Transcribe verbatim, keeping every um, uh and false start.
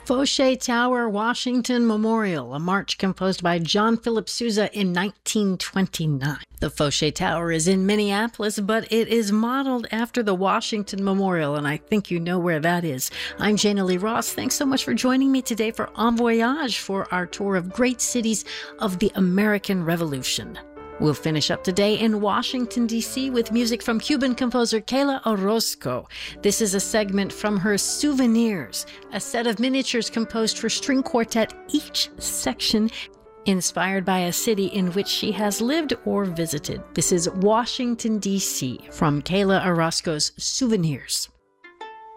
Fauché Tower, Washington Memorial, a march composed by John Philip Sousa in nineteen twenty-nine. The Fauché Tower is in Minneapolis, but it is modeled after the Washington Memorial, and I think you know where that is. I'm Jana Lee Ross. Thanks so much for joining me today for En Voyage for our tour of great cities of the American Revolution. We'll finish up today in Washington, D C with music from Cuban composer Kela Orozco. This is a segment from her Souvenirs, a set of miniatures composed for string quartet, each section inspired by a city in which she has lived or visited. This is Washington, D C from Kela Orozco's Souvenirs.